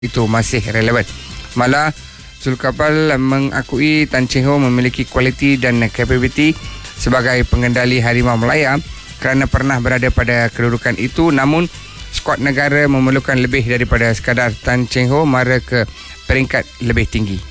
itu masih relevan. Malah Zulkifli mengakui Tan Cheng Ho memiliki kualiti dan kapabiliti sebagai pengendali Harimau Malaya kerana pernah berada pada kedudukan itu, namun skuad negara memerlukan lebih daripada sekadar Tan Cheng Ho mara ke peringkat lebih tinggi.